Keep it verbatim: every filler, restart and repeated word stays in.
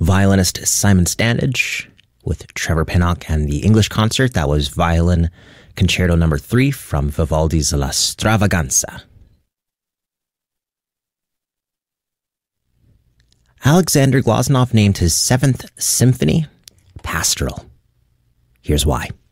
Violinist Simon Standage with Trevor Pinnock and the English concert. That was Violin Concerto number three from Vivaldi's La Stravaganza. Alexander Glazunov named his seventh symphony Pastoral. Here's why.